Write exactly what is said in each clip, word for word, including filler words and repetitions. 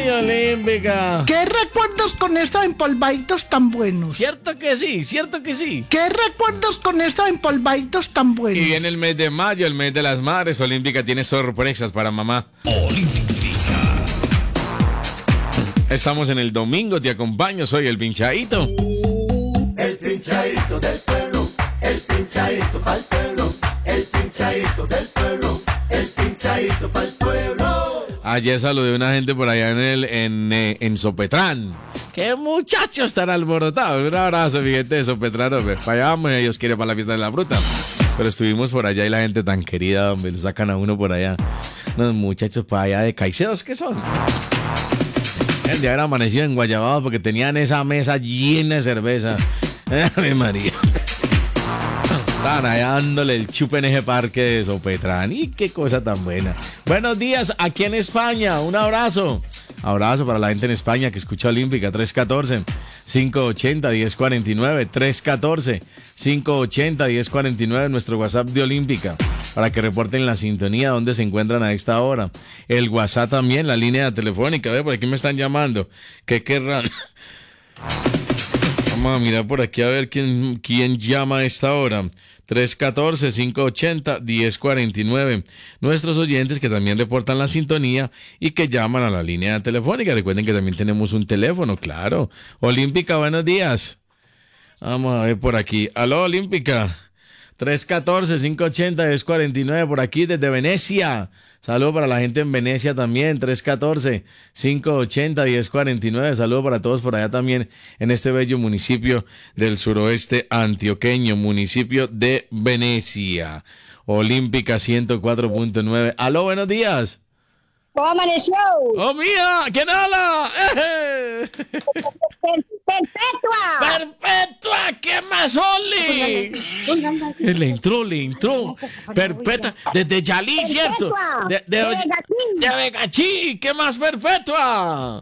Ay, Olímpica. ¿Qué recuerdos con estos empolvaditos tan buenos? Cierto que sí, cierto que sí. ¿Qué recuerdos con estos empolvaditos tan buenos? Y en el mes de mayo, el mes de las madres, Olímpica tiene sorpresas para mamá. Olímpica. Estamos en el domingo, te acompaño, soy el Pinchadito. El pinchadito del pueblo, el pinchadito pa'l pueblo, el pinchadito del pueblo, el pinchadito pa'l pueblo. Ayer saludé a una gente por allá en el en, eh, en Sopetrán. ¡Qué muchachos tan alborotados! Un abrazo, mi gente de Sopetrán, hombre. Para allá vamos, ellos quieren para la fiesta de la fruta. Pero estuvimos por allá y la gente tan querida, hombre, lo sacan a uno por allá. Unos muchachos para allá de Caicedos, ¿qué son? El día era amanecido en Guayabao porque tenían esa mesa llena de cerveza. ¡Ave María! Estaban allá dándole el chupe en ese parque de Sopetrán. ¡Y qué cosa tan buena! Buenos días aquí en España. Un abrazo. Abrazo para la gente en España que escucha Olímpica. tres uno cuatro, cinco ocho cero, uno cero cuatro nueve. tres uno cuatro, cinco ocho cero, uno cero cuatro nueve. Nuestro WhatsApp de Olímpica. Para que reporten la sintonía donde se encuentran a esta hora. El WhatsApp también, la línea telefónica. A ver, por aquí me están llamando. ¿Qué querrán? Vamos a mirar por aquí a ver quién, quién llama a esta hora. tres uno cuatro, cinco ocho cero, uno cero cuatro nueve. Nuestros oyentes que también reportan la sintonía y que llaman a la línea telefónica. Recuerden que también tenemos un teléfono, claro. Olímpica, buenos días. Vamos a ver por aquí. Aló, Olímpica. tres uno cuatro, cinco ocho cero, uno cero cuatro nueve por aquí desde Venecia. Saludos para la gente en Venecia también. tres uno cuatro, cinco ocho cero, uno cero cuatro nueve. Saludos para todos por allá también en este bello municipio del suroeste antioqueño, municipio de Venecia. Olímpica ciento cuatro punto nueve. Aló, buenos días. ¿Cómo amaneció? ¡Oh, mía! ¿Quién habla? ¡Eh! ¡Perpetua! ¡Perpetua! ¿Qué más, Oli? Le entró, le entró. Perpetua. Desde Yalí, ¿cierto? De, de, de, de Vegachí. ¿Qué más, Perpetua?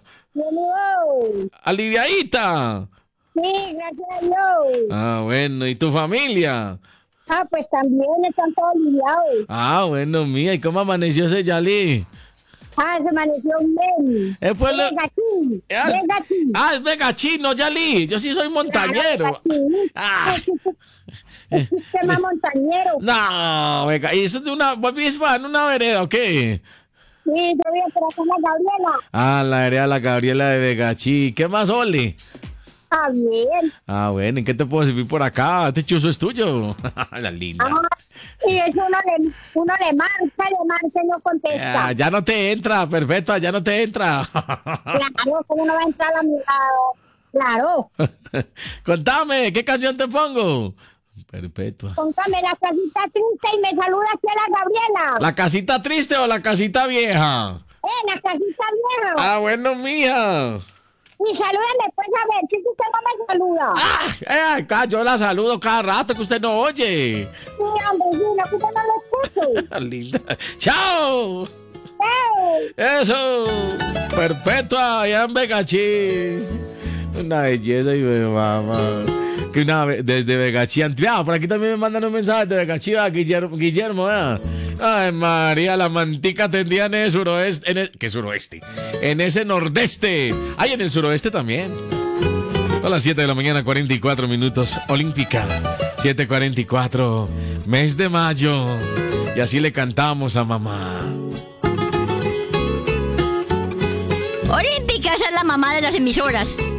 Aliviadita. Sí, gracias a Dios. Ah, bueno. ¿Y tu familia? Ah, pues también están todos aliviados. Ah, bueno, mía. ¿Y cómo amaneció ese Yalí? Ah, se amaneció bien. El pueblo... Vegachí. Ah, Vegachí. ah, es Vegachí, no Yalí. Yo sí soy montañero. Ah. Es usted más montañero. No, venga, ¿y eso es de una... ¿Vos vives en una vereda o qué? Sí, yo voy a esperar con la Gabriela. Ah, la vereda La Gabriela de Vegachí. ¿Qué más, Oli? Ah, bien. Ah, bueno, ¿en qué te puedo servir por acá? Este chuzo es tuyo. La linda. Ah, y eso uno le, uno le marca, le marca y no contesta. Ah, ya no te entra, Perpetua, ya no te entra. Claro, ¿cómo no va a entrar a mi lado? Claro. Contame, ¿qué canción te pongo? Perpetua. Póngame la casita triste y me saluda aquí a la Gabriela. ¿La casita triste o la casita vieja? Eh, la casita vieja. Ah, bueno, mija. Y salúdeme, pues, a ver, que usted no me saluda. Ah, eh, acá yo la saludo cada rato que usted no oye. Sí, hombre, sí, lo que usted no lo escuche. Linda. ¡Chao! ¡Hey! ¡Eso! Perpetua, allá en Vegachí. Una belleza y me mamá. Que una vez, desde Vegachí, Antioquia. Por aquí también me mandan un mensaje de Vegachí, a Guillermo, Guillermo, ¿eh? Ay, María, la mantica tendía en el suroeste. En el, ¿qué suroeste? En ese nordeste. Ay, en el suroeste también. A las siete de la mañana, cuarenta y cuatro minutos. Olímpica. siete cuarenta y cuatro. Mes de mayo. Y así le cantamos a mamá. Olímpica, esa es la mamá de las emisoras.